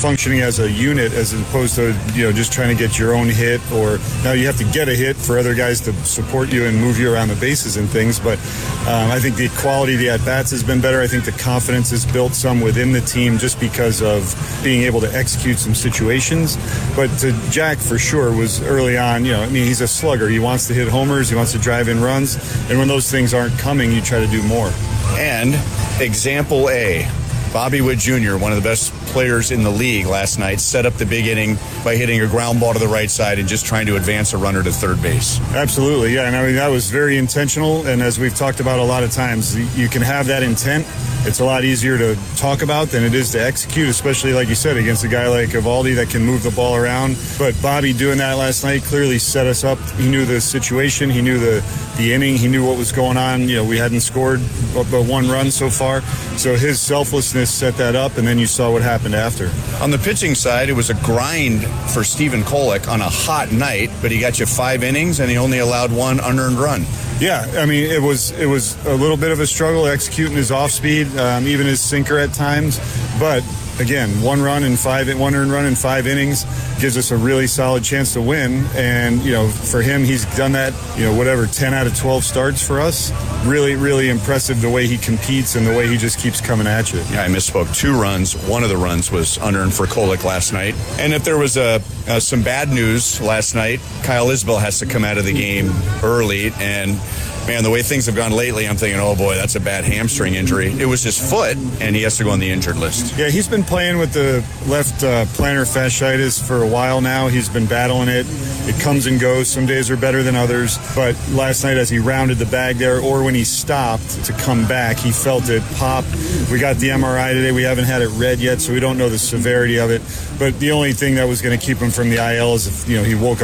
functioning as a unit as opposed to, just trying to get your own hit, or now you have to get a hit for other guys to support you and move you around the bases and things. But I think the quality of the at-bats has been better. I think the confidence has built some within the team just because of being able to execute some situations. But to Jack, for sure, was early on, he's a slugger. He wants to hit homers. He wants to drive in runs. And when those things aren't coming, you try to do more. And example A, Bobby Witt Jr., one of the best players in the league last night, set up the big inning by hitting a ground ball to the right side and just trying to advance a runner to third base. Absolutely, yeah. And that was very intentional. And as we've talked about a lot of times, you can have that intent. It's a lot easier to talk about than it is to execute, especially, like you said, against a guy like Eovaldi that can move the ball around. But Bobby doing that last night clearly set us up. He knew the situation. He knew the inning. He knew what was going on. We hadn't scored but one run so far. So his selflessness set that up, and then you saw what happened after. On the pitching side, it was a grind for Stephen Kolek on a hot night, but he got you 5 innings, and he only allowed 1 unearned run. Yeah, it was a little bit of a struggle executing his off speed, even his sinker at times. But again, 1 earned run in 5 innings gives us a really solid chance to win. And for him, he's done that. 10 out of 12 starts for us. Really, really impressive the way he competes and the way he just keeps coming at you. Yeah, I misspoke. 2 runs. One of the runs was unearned for Kolek last night. And if there was some bad news last night, Kyle Isbell has to come out of the game early. And man, the way things have gone lately, I'm thinking, oh boy, that's a bad hamstring injury. It was his foot, and he has to go on the injured list. Yeah, he's been playing with the left plantar fasciitis for a while now. He's been battling it. It comes and goes. Some days are better than others. But last night, as he rounded the bag there, or when he stopped to come back, he felt it pop. We got the MRI today. We haven't had it read yet, so we don't know the severity of it. But the only thing that was going to keep him from the IL is if he woke up